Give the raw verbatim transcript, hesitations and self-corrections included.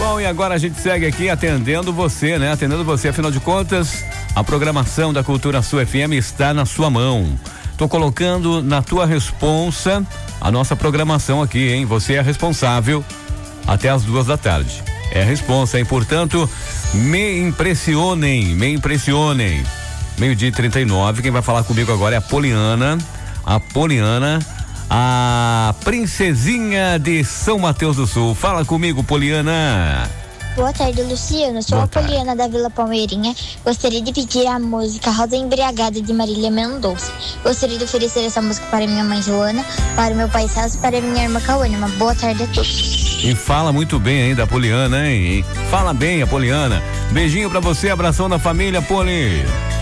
Bom, e agora a gente segue aqui atendendo você, né? Atendendo você, afinal de contas, a programação da Cultura Sul F M está na sua mão. Tô colocando na tua responsa a nossa programação aqui, hein? Você é responsável até as duas da tarde. É a responsa, hein? Portanto, me impressionem, me impressionem. Meio-dia e trinta e nove, quem vai falar comigo agora é a Poliana, a Poliana, a princesinha de São Mateus do Sul. Fala comigo, Poliana. Boa tarde, Luciano. Sou Boa a Poliana da Vila Palmeirinha. Gostaria de pedir a música Rosa Embriagada de Marília Mendonça. Gostaria de oferecer essa música para minha mãe Joana, para o meu pai Celso e para minha irmã Cauane. Uma boa tarde a todos. E fala muito bem ainda a Poliana, hein? Fala bem a Poliana. Beijinho pra você, abração da família, Poli.